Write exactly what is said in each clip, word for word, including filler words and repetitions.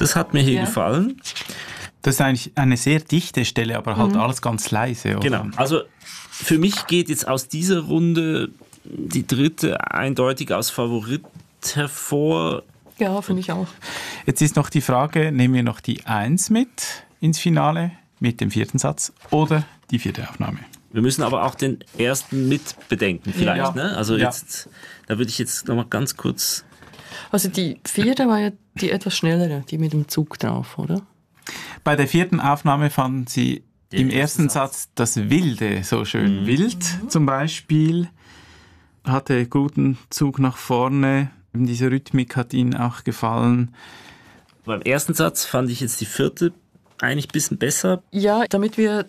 Das hat mir hier Ja. gefallen. Das ist eigentlich eine sehr dichte Stelle, aber halt Mhm. alles ganz leise. Oder? Genau. Also für mich geht jetzt aus dieser Runde die dritte eindeutig als Favorit hervor. Ja, für mich auch. Jetzt ist noch die Frage, nehmen wir noch die Eins mit ins Finale mit dem vierten Satz oder die vierte Aufnahme? Wir müssen aber auch den ersten mit bedenken vielleicht. Ja. Ne? Also Ja. jetzt, da würde ich jetzt nochmal ganz kurz... Also die vierte war ja die etwas schnellere, die mit dem Zug drauf, oder? Bei der vierten Aufnahme fanden Sie Der im erste ersten Satz das Wilde so schön. Mhm. Wild zum Beispiel hatte guten Zug nach vorne. Diese Rhythmik hat Ihnen auch gefallen. Beim ersten Satz fand ich jetzt die vierte eigentlich ein bisschen besser. Ja, damit wir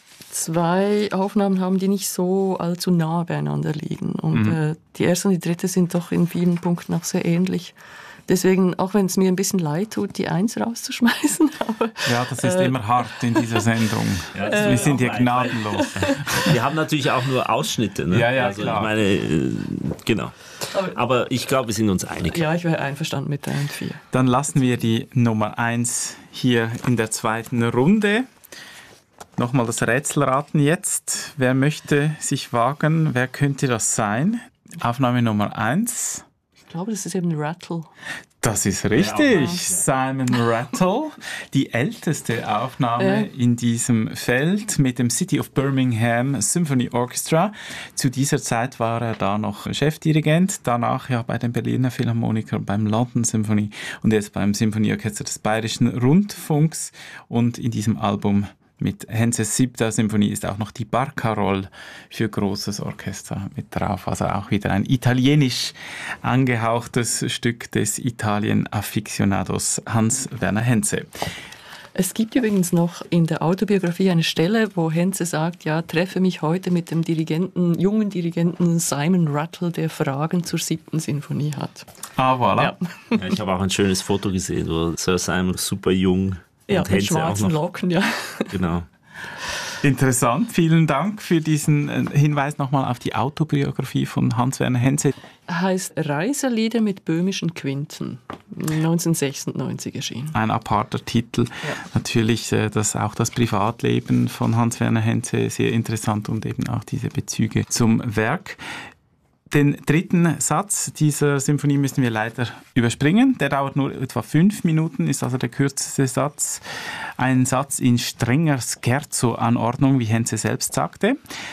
zwei Aufnahmen haben, die nicht so allzu nah beieinander liegen. Und Mhm. äh, die erste und die dritte sind doch in vielen Punkten auch sehr ähnlich. Deswegen, auch wenn es mir ein bisschen leid tut, die Eins rauszuschmeißen. Aber, Ja, das ist äh, immer hart in dieser Sendung. Ja, das Wir ist sind auch hier ein- gnadenlos. Wir haben natürlich auch nur Ausschnitte. Ne? Ja, ja, also, klar. Ich meine, äh, genau. aber, Aber ich glaube, wir sind uns einig. ja, ich wäre einverstanden mit drei und vier. Dann lassen wir die Nummer eins hier in der zweiten Runde. Nochmal das Rätselraten jetzt. Wer möchte sich wagen? Wer könnte das sein? Aufnahme Nummer eins. Ich glaube, das ist eben Rattle. Das ist richtig. Ja. Simon Rattle, die älteste Aufnahme Ja. in diesem Feld mit dem City of Birmingham Symphony Orchestra. Zu dieser Zeit war er da noch Chefdirigent, danach ja bei den Berliner Philharmonikern, beim London Symphony und jetzt beim Symphonieorchester des Bayerischen Rundfunks. Und in diesem Album mit Henses siebter Symphonie ist auch noch die Barcarolle für großes Orchester mit drauf. Also auch wieder ein italienisch angehauchtes Stück des Italien-Afficionados Hans-Werner Henze. Es gibt übrigens noch in der Autobiografie eine Stelle, wo Henze sagt, ja, treffe mich heute mit dem Dirigenten, jungen Dirigenten Simon Rattle, der Fragen zur siebten Sinfonie hat. Ah, voilà. Ja, Ja, ich habe auch ein schönes Foto gesehen, wo Sir Simon super jung ja und mit Henze auch schwarzen noch. Locken, ja. Genau. Interessant. Vielen Dank für diesen äh, Hinweis nochmal auf die Autobiografie von Hans-Werner Henze. Heißt Reiselieder mit böhmischen Quinten, neunzehnhundertsechsundneunzig erschienen. Ein aparter Titel. Natürlich äh, das, auch das Privatleben von Hans-Werner Henze sehr interessant und eben auch diese Bezüge zum Werk. Den dritten Satz dieser Symphonie müssen wir leider überspringen. Der dauert nur etwa fünf Minuten, ist also der kürzeste Satz. Ein Satz in strenger Scherzo-Anordnung, wie Henze selbst sagte.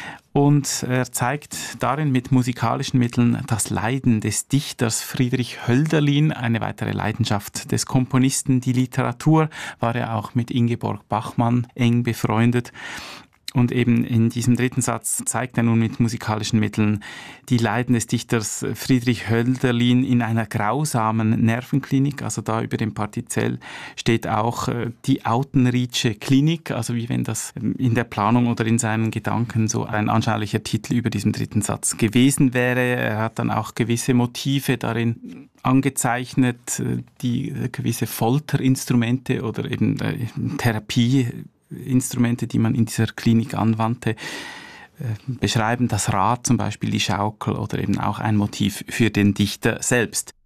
Und er zeigt darin mit musikalischen Mitteln das Leiden des Dichters Friedrich Hölderlin, eine weitere Leidenschaft des Komponisten. Die Literatur war er auch mit Ingeborg Bachmann eng befreundet. Und eben in diesem dritten Satz zeigt er nun mit musikalischen Mitteln die Leiden des Dichters Friedrich Hölderlin in einer grausamen Nervenklinik. Also da über dem Partizell steht auch äh, die Autenriethsche Klinik, also wie wenn das in der Planung oder in seinen Gedanken so ein anschaulicher Titel über diesem dritten Satz gewesen wäre. Er hat dann auch gewisse Motive darin angezeichnet, äh, die äh, gewisse Folterinstrumente oder eben äh, Therapie Instrumente, die man in dieser Klinik anwandte, äh, beschreiben das Rad zum Beispiel, die Schaukel oder eben auch ein Motiv für den Dichter selbst.